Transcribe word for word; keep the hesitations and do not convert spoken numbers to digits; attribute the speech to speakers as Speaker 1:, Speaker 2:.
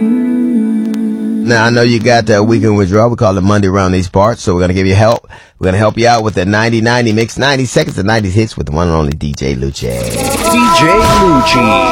Speaker 1: Now, I know you got that weekend withdrawal. We call it Monday around these parts. So we're going to give you help. We're going to help you out with the ninety ninety mix, ninety seconds of nineties hits with the one and only D J Lucci.
Speaker 2: D J Lucci.